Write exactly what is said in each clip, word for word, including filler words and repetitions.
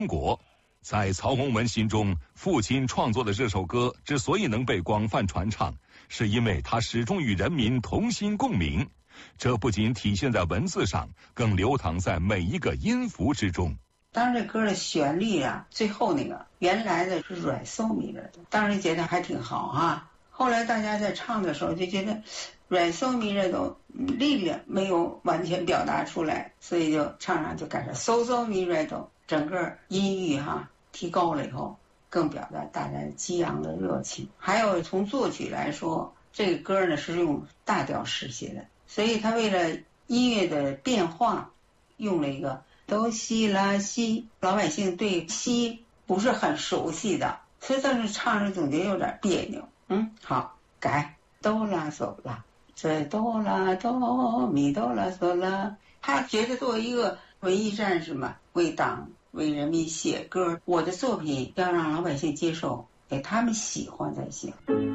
中国。在曹洪文心中，父亲创作的这首歌之所以能被广泛传唱，是因为他始终与人民同心共鸣。这不仅体现在文字上，更流淌在每一个音符之中。 当时这歌的旋律啊，最后那个原来的是软嗦咪的，当时觉得还挺好啊。后来大家在唱的时候就觉得软嗦咪的都力量没有完全表达出来，所以就唱上就改成嗦嗦咪瑞哆，整个音域哈、啊、提高了以后，更表达大家激昂的热情。还有从作曲来说，这个歌呢是用大调式写的，所以他为了音乐的变化，用了一个哆西拉西，老百姓对西不是很熟悉的，所以当时唱着总觉得有点别扭。嗯，好，改哆啦嗦啦，这哆啦哆咪哆啦嗦啦。他觉得作为一个文艺战士嘛，为党为人民写歌，我的作品要让老百姓接受，给他们喜欢才行。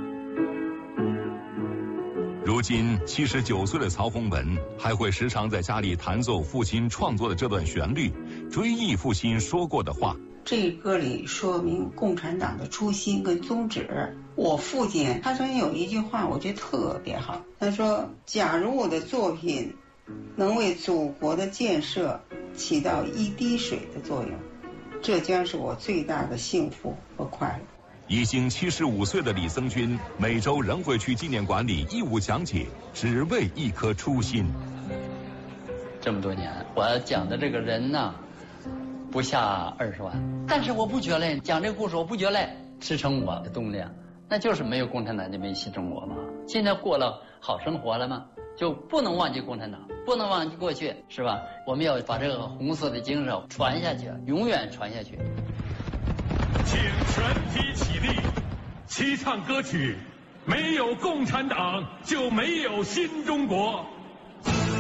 如今七十九岁的曹洪文还会时常在家里弹奏父亲创作的这段旋律，追忆父亲说过的话。 这歌里说明共产党的初心跟宗旨。我父亲他曾经有一句话我觉得特别好，他说假如我的作品能为祖国的建设起到一滴水的作用，这将是我最大的幸福和快乐。 已经七十五岁的李僧君每周仍会去纪念馆里义务讲解，只为一颗初心。 这么多年我讲的这个人呢不下二十万，但是我不觉累，讲这个故事我不觉累，支撑我的动力那就是没有共产党就没新中国嘛。现在过了好生活了吗？就不能忘记共产党，不能忘记过去，是吧？我们要把这个红色的精神传下去，永远传下去。 请全体起立，齐唱歌曲。没有共产党，就没有新中国。